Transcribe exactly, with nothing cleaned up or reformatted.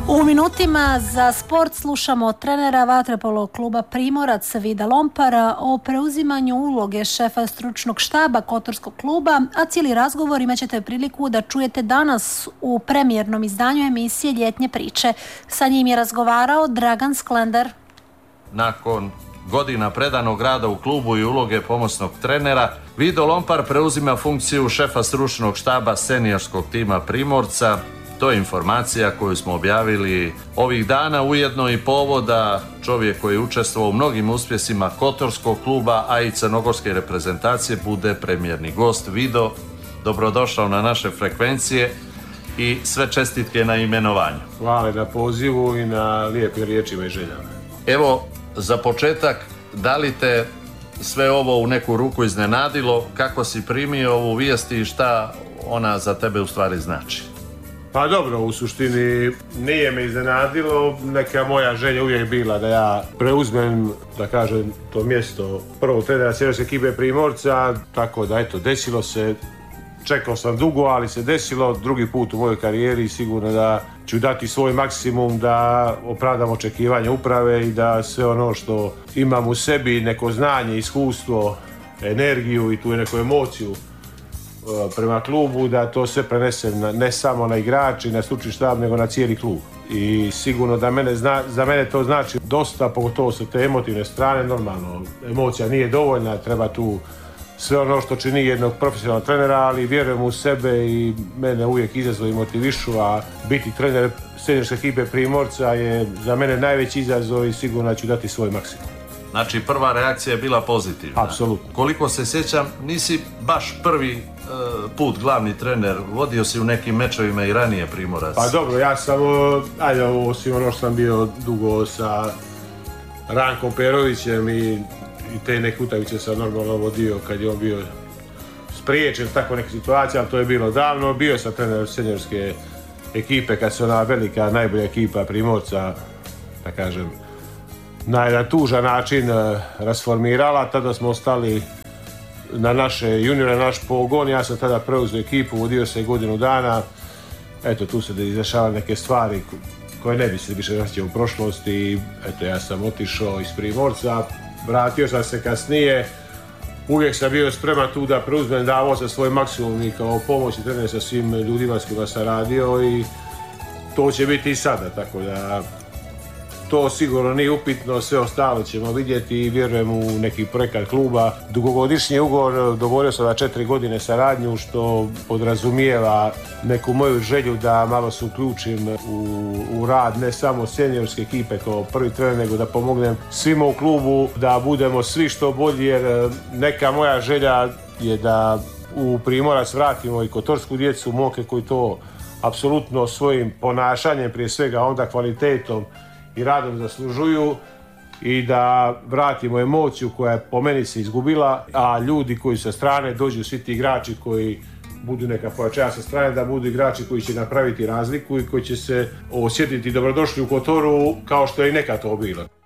U minutima za sport slušamo trenera vaterpolo kluba Primorac Vida Lompara o preuzimanju uloge šefa stručnog štaba Kotorskog kluba, a cijeli razgovor imat ćete priliku da čujete danas u premijernom izdanju emisije Ljetnje priče. Sa njim je razgovarao Dragan Sklender. Nakon godina predanog rada u klubu i uloge pomoćnog trenera, Vido Lompar preuzima funkciju šefa stručnog štaba seniorskog tima Primorca. To je informacija koju smo objavili ovih dana, ujedno i povoda čovjek koji je učestvovao u mnogim uspjesima Kotorskog kluba, a i crnogorske reprezentacije, bude premijerni gost. Vido, dobrodošao na naše frekvencije i sve čestitke na imenovanju. Hvala na pozivu i na lijepim riječima i željama. Evo, za početak, da li te sve ovo u neku ruku iznenadilo, kako si primio ovu vijest i šta ona za tebe u stvari znači? Pa dobro, u suštini nije me iznenadilo, neka moja želja uvijek bila da ja preuzmem, da kažem, to mjesto prvog trenera seniorske ekipe Primorca, tako da eto, desilo se, čekao sam dugo, ali se desilo, drugi put u mojoj karijeri, sigurno da ću dati svoj maksimum da opravdam očekivanje uprave i da sve ono što imam u sebi, neko znanje, iskustvo, energiju i tu neku emociju prema klubu, da to sve prenesem na, ne samo na igrači, na stručni štab, nego na cijeli klub. I sigurno da mene zna, za mene to znači dosta, pogotovo sa te emotivne strane. Normalno, emocija nije dovoljna, treba tu sve ono što čini jednog profesionalnog trenera, ali vjerujem u sebe i mene uvijek izazov i motivišu, a biti trener seniorske ekipe Primorca je za mene najveći izazov i sigurno ću dati svoj maksimum. Znači, prva reakcija je bila pozitivna. Apsolutno. Koliko se sjećam, nisi baš prvi uh, put glavni trener, vodio si u nekim mečevima i ranije Primorac. Pa dobro, ja sam, ajde, osim ono što sam bio dugo sa Rankom Perovićem i, i te neke utakmice sam normalno vodio kad je on bio spriječen tako neke situacije, ali to je bilo davno. Bio sam trener seniorske ekipe kad se ona velika, najbolja ekipa Primorca, da kažem, na jedan tužan način rasformirala. Tada smo ostali na naše juniore, naš pogon. Ja sam tada preuzeo ekipu, vodio se godinu dana. Eto, tu se izdešavaju neke stvari koje ne bi se više vraćao u prošlosti. Eto, ja sam otišao iz Primorca, vratio sam se kasnije. Uvijek sam bio spreman tu da preuzmem, davao sam svoj maksimum i kao pomoć i trener sa svim ljudima s kojima sam radio i to će biti i sada, tako da to sigurno nije upitno, sve ostalo ćemo vidjeti i vjerujem u neki projekat kluba. Dugogodišnji ugovor, dogovorio sam na četiri godine saradnju, što podrazumijeva neku moju želju da malo se uključim u, u rad ne samo seniorske ekipe kao prvi trener, nego da pomognem svima u klubu da budemo svi što bolji, jer neka moja želja je da u Primorac vratimo i kotorsku djecu, momke koji to apsolutno svojim ponašanjem, prije svega onda kvalitetom i radom zaslužuju, i da vratimo emociju koja je po meni se izgubila, a ljudi koji sa strane dođu, svi ti igrači koji budu neka pojačanja sa strane, da budu igrači koji će napraviti razliku i koji će se osjetiti dobrodošli u Kotoru kao što je i nekad to bilo.